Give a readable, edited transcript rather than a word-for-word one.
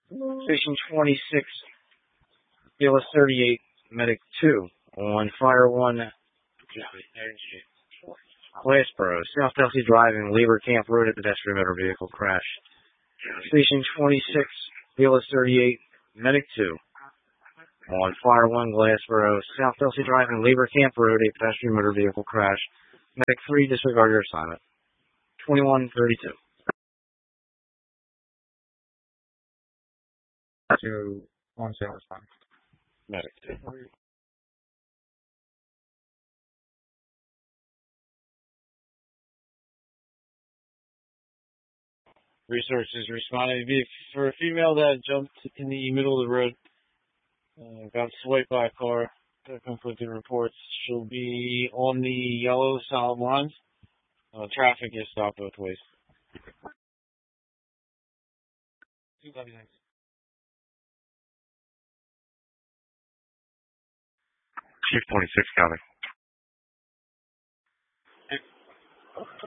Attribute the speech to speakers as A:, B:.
A: Station 26, BLS 38, Medic 2, on Fire 1, Glassboro, South Elsie Drive and Labor Camp Road, a pedestrian motor vehicle crash. Station 26, BLS 38, Medic 2, on Fire 1, Glassboro, South Elsie Drive and Labor Camp Road, a pedestrian motor vehicle crash. Medic 3, disregard your assignment. 2132. To 175. Medic 2. Resources responding for a female that jumped in the middle of the road, got swiped by a car. Conflicting reports. She'll be on the yellow solid lines. Traffic is stopped both ways. 299. Chief 26 County.